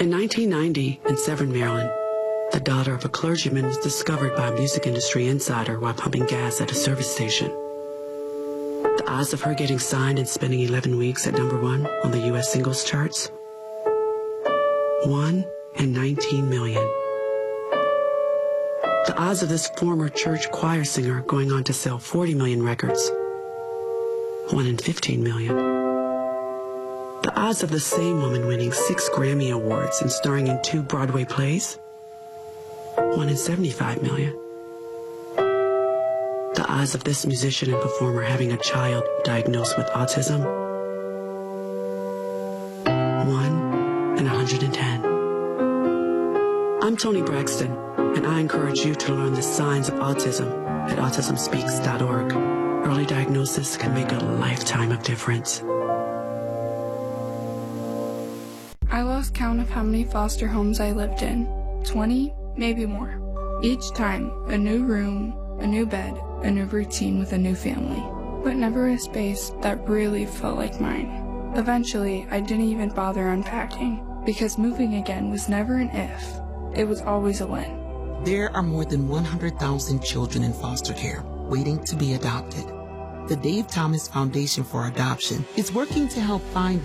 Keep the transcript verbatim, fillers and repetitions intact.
In nineteen ninety, in Severn, Maryland, the daughter of a clergyman was discovered by a music industry insider while pumping gas at a service station. The odds of her getting signed and spending eleven weeks at number one on the U S singles charts? One in nineteen million. The odds of this former church choir singer going on to sell forty million records? One in fifteen million. The odds of the same woman winning six Grammy Awards and starring in two Broadway plays? One in seventy-five million. The odds of this musician and performer having a child diagnosed with autism? One in one hundred ten. I'm Toni Braxton, and I encourage you to learn the signs of autism at autism speaks dot org. Early diagnosis can make a lifetime of difference. I lost count of how many foster homes I lived in. twenty, maybe more. Each time, a new room, a new bed, a new routine with a new family. But never a space that really felt like mine. Eventually, I didn't even bother unpacking, because moving again was never an if. It was always a when. There are more than one hundred thousand children in foster care waiting to be adopted. The Dave Thomas Foundation for Adoption is working to help find